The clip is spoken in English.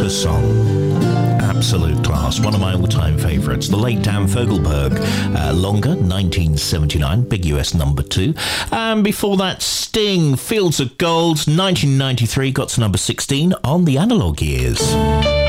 Christmas song. Absolute class. One of my all-time favourites. The late Dan Fogelberg. Longer, 1979. Big US number 2. And before that, Sting, Fields of Gold, 1993. Got to number 16 on the Analog Years.